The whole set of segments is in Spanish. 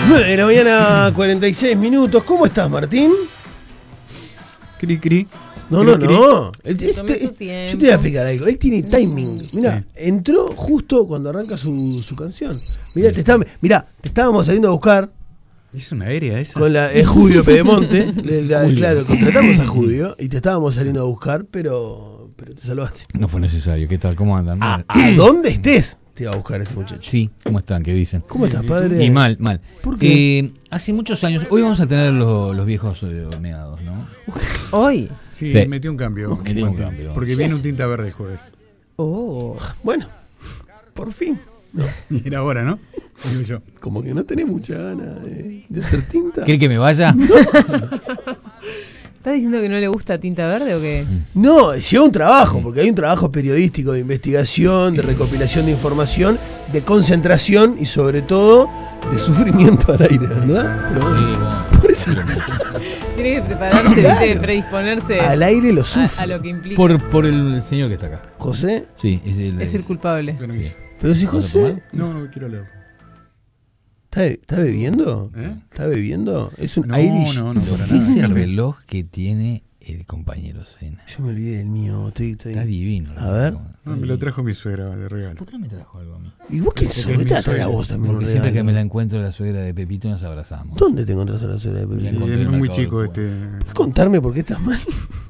9 de la mañana, 46 minutos. ¿Cómo estás, Martín? Cri, cri. No. Tomé su Yo tiempo. te voy a explicar algo. Él tiene timing. Mira, Sí. entró justo cuando arranca su canción. Mira, te estábamos saliendo a buscar Es una aérea esa. con la Judio Pedemonte. Claro, contratamos a Judio y te estábamos saliendo a buscar, pero te salvaste. No fue necesario. ¿Qué tal? ¿Cómo andan? A donde estés te va a buscar este muchacho. Sí, ¿cómo están? ¿Qué dicen? ¿Cómo estás, padre? Y mal. ¿Por qué? Hace muchos años, hoy vamos a tener los viejos horneados, ¿no? Hoy. Sí, Sí. metió un cambio. Metió un cambio. Porque viene un tinta verde el jueves. Oh. Bueno, por fin. No, Y era ahora, ¿no? Digo yo. como que no tenés mucha gana de hacer tinta. ¿Quiere que me vaya? ¿Estás diciendo que no le gusta tinta verde o qué? No, lleva un trabajo, porque hay un trabajo periodístico de investigación, de recopilación de información, de concentración y sobre todo de sufrimiento al aire, ¿verdad? Pero bueno, Sí, bueno. por eso Tiene que prepararse, ¿viste? Predisponerse al aire lo a sufre. lo que implica. Por el señor que está acá. José, Sí, es el. Es el culpable. Sí. pero si ¿Vas a José tomar? No quiero leer. ¿está bebiendo? ¿Eh? ¿Está bebiendo? Es un No, Irish. no, para Es nada. el reloj que tiene el compañero Sena. Yo me olvidé del mío. Estoy... Está divino. A ver. No, me lo trajo mi suegra de regalo. ¿Por qué no me trajo algo a mí? ¿Y vos qué Porque sos? es ¿Qué te mi va a traer a suegra. vos también un Porque siempre que regalo? me la encuentro la suegra de Pepito nos abrazamos. ¿Dónde te encontrás a la suegra de La Pepsi? Sí, encontré es en el muy mercado chico del ¿Puedes contarme por qué estás mal?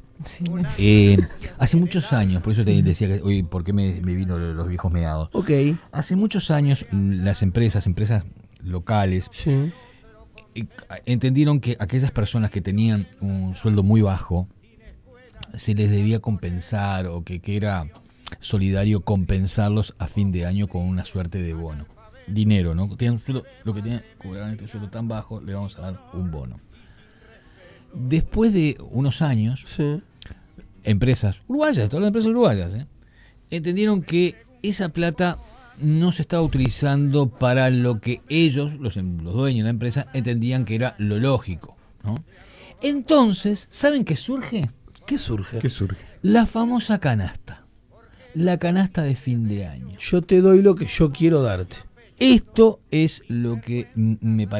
Sí. Hace muchos años, por eso te decía que hoy, ¿por qué me vino los viejos meados? Ok, Hace muchos años las empresas locales, sí. entendieron que aquellas personas que tenían un sueldo muy bajo se les debía compensar o que era solidario compensarlos a fin de año con una suerte de bono. Dinero, ¿no? Tenían un sueldo, lo que tenían, cobraban este sueldo tan bajo, le vamos a dar un bono. Después de unos años, Sí. empresas uruguayas, todas las empresas uruguayas, entendieron que esa plata no se estaba utilizando para lo que ellos, los dueños de la empresa, entendían que era lo lógico, ¿no? Entonces, ¿saben qué surge? ¿Qué surge? ¿Qué surge? La famosa canasta. La canasta de fin de año. Yo te doy lo que yo quiero darte. Esto es lo que me parece